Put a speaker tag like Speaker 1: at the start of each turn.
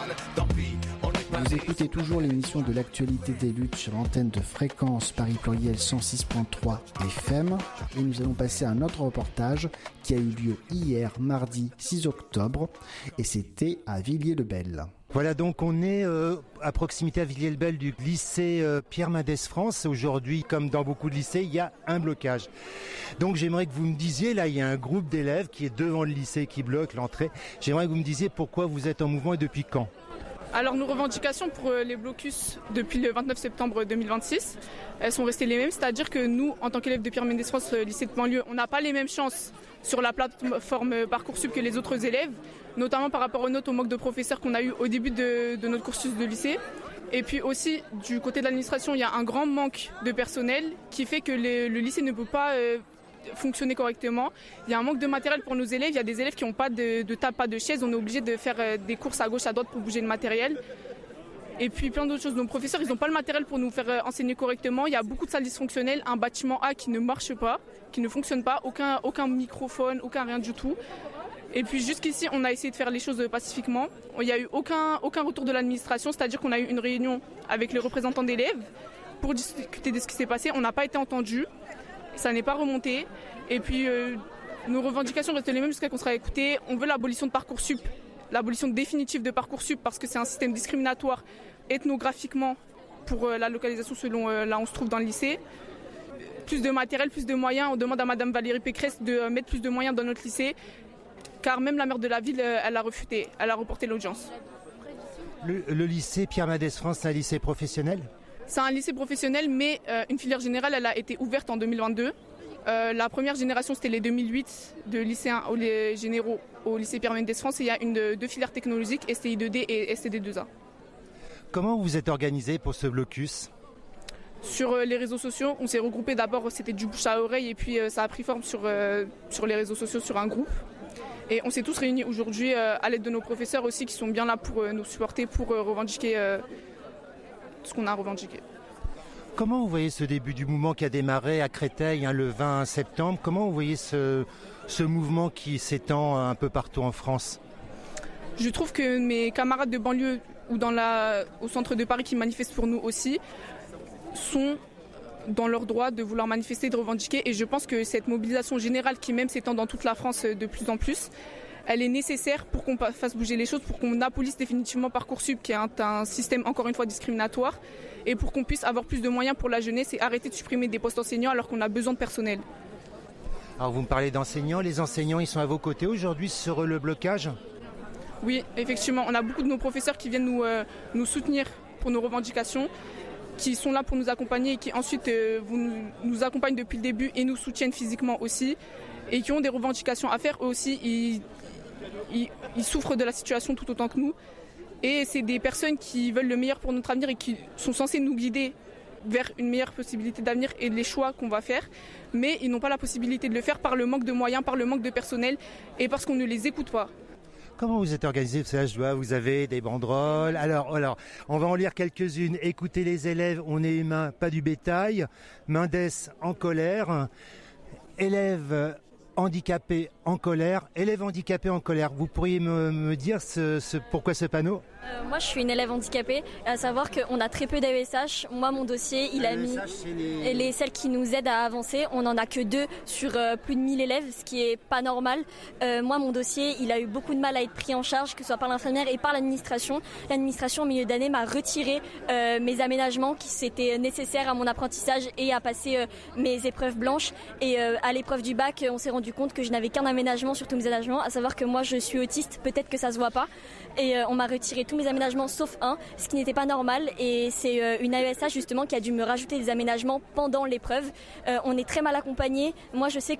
Speaker 1: Vous écoutez toujours l'émission de l'actualité des luttes sur l'antenne de Fréquence Paris Pluriel 106.3 FM et nous allons passer à un autre reportage qui a eu lieu hier, mardi 6 octobre et c'était à Villiers-le-Bel.
Speaker 2: Voilà, donc on est à proximité à Villiers-le-Bel du lycée Pierre Mendès France. Aujourd'hui, comme dans beaucoup de lycées, il y a un blocage. Donc j'aimerais que vous me disiez, là il y a un groupe d'élèves qui est devant le lycée qui bloque l'entrée. J'aimerais que vous me disiez pourquoi vous êtes en mouvement et depuis quand.
Speaker 3: Alors nos revendications pour les blocus depuis le 29 septembre 2026, elles sont restées les mêmes, c'est-à-dire que nous, en tant qu'élèves de Pierre Mendès France, lycée de banlieue, on n'a pas les mêmes chances sur la plateforme Parcoursup que les autres élèves, notamment par rapport aux notes, au manque de professeurs qu'on a eu au début de notre cursus de lycée. Et puis aussi, du côté de l'administration, il y a un grand manque de personnel qui fait que le lycée ne peut pas fonctionner correctement. Il y a un manque de matériel pour nos élèves. Il y a des élèves qui n'ont pas de table, pas de chaise. On est obligé de faire des courses à gauche, à droite pour bouger le matériel. Et puis plein d'autres choses. Nos professeurs, ils n'ont pas le matériel pour nous faire enseigner correctement. Il y a beaucoup de salles dysfonctionnelles. Un bâtiment A qui ne marche pas, qui ne fonctionne pas. Aucun microphone, aucun rien du tout. Et puis jusqu'ici, on a essayé de faire les choses pacifiquement. Il n'y a eu aucun retour de l'administration. C'est-à-dire qu'on a eu une réunion avec les représentants d'élèves pour discuter de ce qui s'est passé. On n'a pas été entendus. Ça n'est pas remonté. Et puis, nos revendications restent les mêmes jusqu'à ce qu'on sera écouté. On veut l'abolition de Parcoursup, l'abolition définitive de Parcoursup parce que c'est un système discriminatoire ethnographiquement pour la localisation selon là où on se trouve dans le lycée. Plus de matériel, plus de moyens. On demande à Madame Valérie Pécresse de mettre plus de moyens dans notre lycée car même la maire de la ville, elle a refuté, elle a reporté l'audience.
Speaker 2: Le lycée Pierre Mendès France, c'est un lycée professionnel ?
Speaker 3: C'est un lycée professionnel, mais une filière générale, elle a été ouverte en 2022. La première génération, c'était les 2008 de lycéens généraux au lycée Pierre Mendès France. Et il y a deux filières technologiques, STI 2D et STD 2A.
Speaker 2: Comment vous êtes organisé pour ce blocus ?
Speaker 3: Sur les réseaux sociaux, on s'est regroupés. D'abord, c'était du bouche à oreille et puis ça a pris forme sur les réseaux sociaux, sur un groupe. Et on s'est tous réunis aujourd'hui à l'aide de nos professeurs aussi qui sont bien là pour nous supporter, pour revendiquer ce qu'on a revendiqué.
Speaker 2: Comment vous voyez ce début du mouvement qui a démarré à Créteil le 20 septembre ? Comment vous voyez ce mouvement qui s'étend un peu partout en France ?
Speaker 3: Je trouve que mes camarades de banlieue ou au centre de Paris qui manifestent pour nous aussi sont dans leur droit de vouloir manifester, de revendiquer. Et je pense que cette mobilisation générale qui même s'étend dans toute la France de plus en plus, elle est nécessaire pour qu'on fasse bouger les choses, pour qu'on abolisse définitivement Parcoursup, qui est un système encore une fois discriminatoire, et pour qu'on puisse avoir plus de moyens pour la jeunesse et arrêter de supprimer des postes enseignants alors qu'on a besoin de personnel.
Speaker 2: Alors vous me parlez d'enseignants, les enseignants ils sont à vos côtés aujourd'hui sur le blocage ?
Speaker 3: Oui, effectivement, on a beaucoup de nos professeurs qui viennent nous soutenir pour nos revendications, qui sont là pour nous accompagner et qui ensuite nous accompagnent depuis le début et nous soutiennent physiquement aussi, et qui ont des revendications à faire. Eux aussi, ils souffrent de la situation tout autant que nous. Et c'est des personnes qui veulent le meilleur pour notre avenir et qui sont censées nous guider vers une meilleure possibilité d'avenir et les choix qu'on va faire. Mais ils n'ont pas la possibilité de le faire par le manque de moyens, par le manque de personnel et parce qu'on ne les écoute pas.
Speaker 2: Comment vous êtes organisé ? Vous avez des banderoles. Alors, on va en lire quelques-unes. Écoutez les élèves, on est humain, pas du bétail. Mendès en colère. Élèves handicapés en colère. Élèves handicapés en colère. Vous pourriez me dire pourquoi ce panneau ?
Speaker 4: Moi, je suis une élève handicapée, à savoir qu'on a très peu d'AESH. Moi, mon dossier, il a mis celles qui nous aident à avancer. On n'en a que 2 sur plus de 1000 élèves, ce qui est pas normal. Moi, mon dossier, il a eu beaucoup de mal à être pris en charge, que ce soit par l'infirmière et par l'administration. L'administration, au milieu d'année, m'a retiré mes aménagements qui étaient nécessaires à mon apprentissage et à passer mes épreuves blanches. Et à l'épreuve du bac, on s'est rendu compte que je n'avais qu'un aménagement sur tous mes aménagements, à savoir que moi, je suis autiste. Peut-être que ça se voit pas. Et on m'a retiré tous mes aménagements sauf un, ce qui n'était pas normal, et c'est une AESH justement qui a dû me rajouter des aménagements pendant l'épreuve. On est très mal accompagnés. Moi je sais